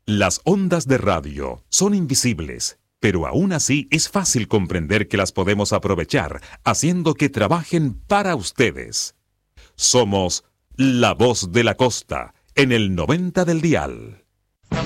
Las ondas de radio son invisibles, pero aún así es fácil comprender que las podemos aprovechar haciendo que trabajen para ustedes. Somos La Voz de la Costa en el 90 del dial.